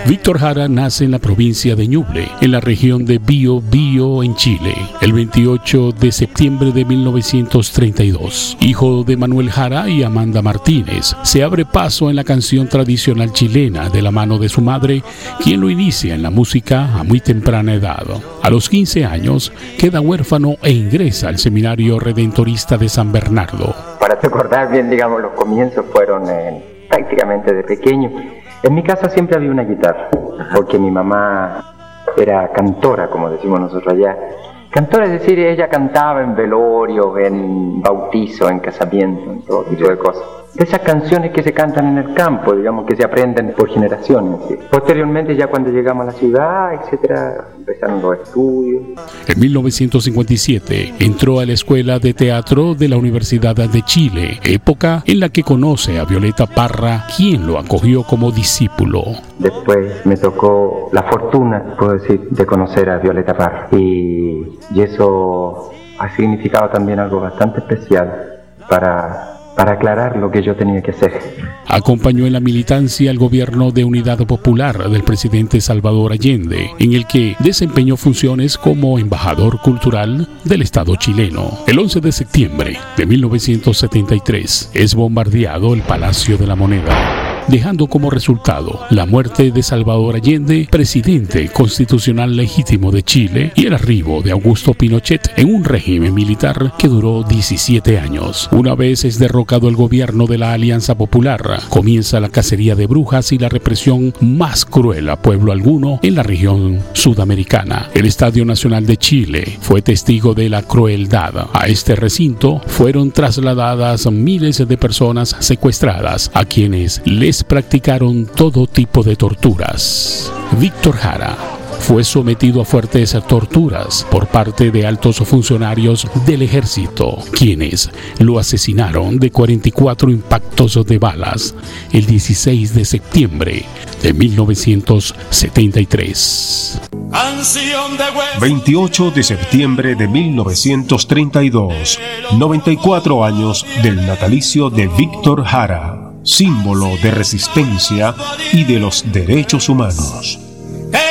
Víctor Jara nace en la provincia de Ñuble, en la región de Biobío, en Chile, el 28 de septiembre de 1932. Hijo de Manuel Jara y Amanda Martínez, se abre paso en la canción tradicional chilena de la mano de su madre, quien lo inicia en la música a muy temprana edad. A los 15 años, queda huérfano e ingresa al Seminario Redentorista de San Bernardo. Para recordar bien, digamos, los comienzos fueron prácticamente de pequeño. En mi casa siempre había una guitarra, porque mi mamá era cantora, como decimos nosotros allá. Cantora, es decir, ella cantaba en velorios, en bautizo, en casamiento, en todo tipo de cosas. De esas canciones que se cantan en el campo, digamos, que se aprenden por generaciones. ¿Sí? Posteriormente, ya cuando llegamos a la ciudad, etcétera, empezaron los estudios. En 1957 entró a la Escuela de Teatro de la Universidad de Chile, época en la que conoce a Violeta Parra, quien lo acogió como discípulo. Después me tocó la fortuna, puedo decir, de conocer a Violeta Parra. Y eso ha significado también algo bastante especial para aclarar lo que yo tenía que hacer. Acompañó en la militancia al gobierno de Unidad Popular del presidente Salvador Allende, en el que desempeñó funciones como embajador cultural del Estado chileno. El 11 de septiembre de 1973 es bombardeado el Palacio de la Moneda, dejando como resultado la muerte de Salvador Allende, presidente constitucional legítimo de Chile, y el arribo de Augusto Pinochet en un régimen militar que duró 17 años. Una vez es derrocado el gobierno de la Alianza Popular, comienza la cacería de brujas y la represión más cruel a pueblo alguno en la región sudamericana. El Estadio Nacional de Chile fue testigo de la crueldad. A este recinto fueron trasladadas miles de personas secuestradas, a quienes les practicaron todo tipo de torturas. Víctor Jara fue sometido a fuertes torturas por parte de altos funcionarios del ejército, quienes lo asesinaron de 44 impactos de balas el 16 de septiembre de 1973. 28 de septiembre de 1932, 94 años del natalicio de Víctor Jara, símbolo de resistencia y de los derechos humanos.